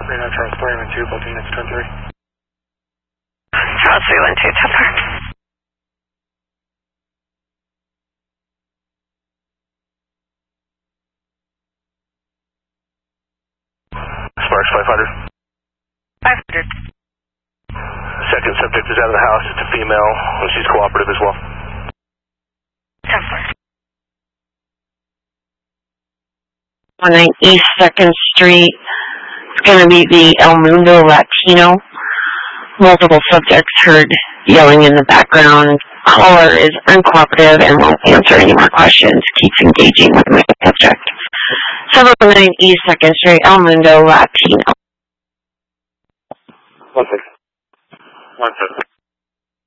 Radar Charles 312, both units 23. Charles 312, so far. Sparks 500. 500. Second subject is out of the house. It's a female, and she's cooperative as well. 10-4. 19 East 2nd Street. It's going to be the El Mundo Latino. Multiple subjects heard yelling in the background. Caller is uncooperative and won't answer any more questions. Keeps engaging with my subject. 719 East 2nd Street, El Mundo Latino. 1-6. 1-6.